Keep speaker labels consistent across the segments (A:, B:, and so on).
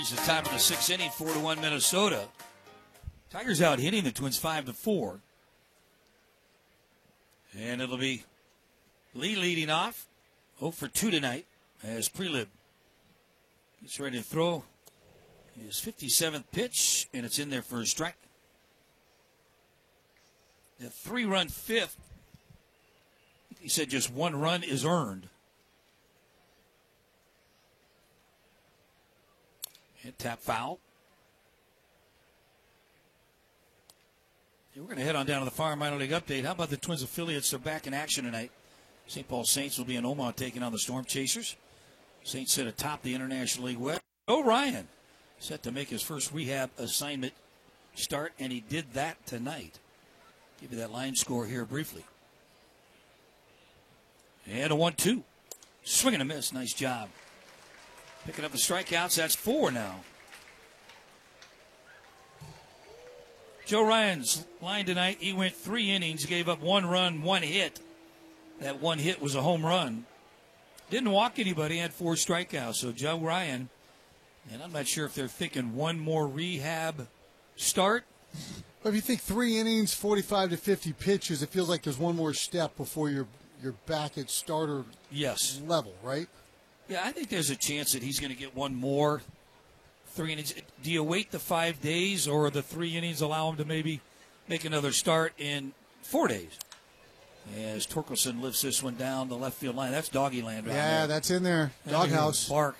A: Tigers at the top of the sixth inning, 4-1 Minnesota. Tigers out hitting the Twins 5-4. And it'll be Lee leading off. 0 for 2 tonight as Prelib gets ready to throw his 57th pitch, and it's in there for a strike. The 3-run fifth. He said just 1 run is earned. And tap foul. We're going to head on down to the Farm Minor League update. How about the Twins affiliates? They're back in action tonight. St. Paul Saints will be in Omaha taking on the Storm Chasers. Saints sit atop the International League West. Ryan set to make his first rehab assignment start, and he did that tonight. Give you that line score here briefly. And a 1-2. Swing and a miss. Nice job. Picking up the strikeouts. That's 4 now. Joe Ryan's line tonight, he went 3 innings, gave up 1 run, 1 hit. That 1 hit was a home run. Didn't walk anybody, had 4 strikeouts. So Joe Ryan, and I'm not sure if they're thinking 1 more rehab start.
B: But if you think 3 innings, 45 to 50 pitches, it feels like there's 1 more step before you're back at starter level, right?
A: Yeah, I think there's a chance that he's going to get 1 more. 3 innings. Do you wait the 5 days, or the 3 innings allow him to maybe make another start in 4 days? As Torkelson lifts this one down the left field line. That's doggy land right there.
B: Yeah, that's in there. Doghouse.
A: Bark.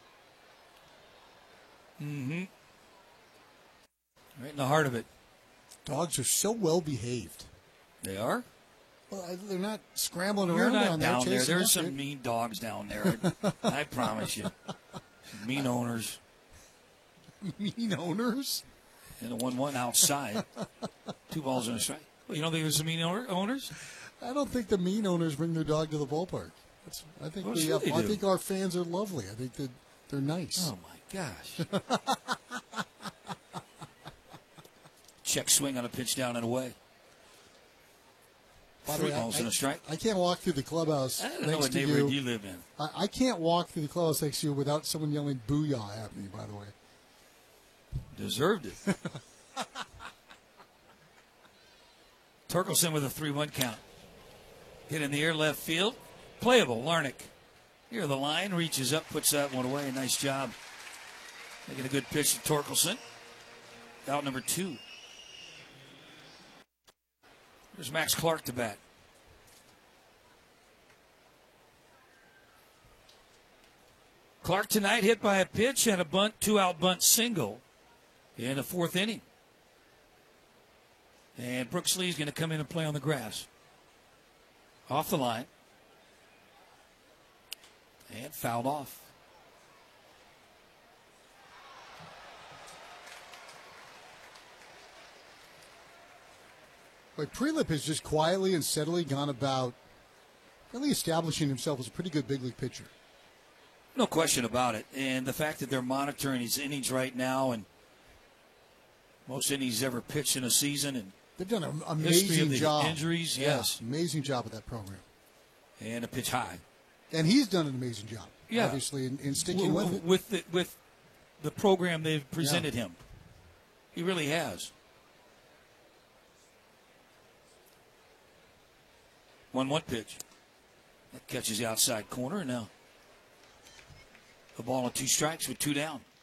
A: Mm-hmm. Right in the heart of it.
B: Dogs are so well behaved.
A: They are?
B: Well, they're not scrambling
A: You're
B: around
A: not
B: down there.
A: There's some mean dogs down there. I promise you. Mean owners.
B: Mean owners?
A: And a 1-1 outside. 2 balls and a strike. Well, you don't think there's some mean owners?
B: I don't think the mean owners bring their dog to the ballpark. I think our fans are lovely. I think that they're nice.
A: Oh, my gosh. Check swing on a pitch down and away. 3 balls and a strike.
B: I can't walk through the clubhouse.
A: I don't know what neighborhood you live in.
B: I can't walk through the clubhouse next to you without someone yelling "booyah" at me, by the way.
A: Deserved it. Torkelson with a 3-1 count. Hit in the air left field. Playable, Larnach. Here the line, reaches up, puts that one away. Nice job. Making a good pitch to Torkelson. Out number 2. There's Max Clark to bat. Clark tonight hit by a pitch and a bunt, 2-out bunt single in the 4th inning. And Brooks Lee's going to come in and play on the grass. Off the line. And fouled off.
B: But Prelip has just quietly and steadily gone about really establishing himself as a pretty good big league pitcher.
A: No question about it. And the fact that they're monitoring his innings right now, and most innings ever pitched in a season, and
B: they've done an amazing job.
A: Injuries, yes.
B: Amazing job with that program.
A: And a pitch high.
B: And he's done an amazing job, obviously, in sticking with it.
A: With the program they've presented him. He really has. 1-1 pitch. That catches the outside corner, and now the ball on 2 strikes with 2 down.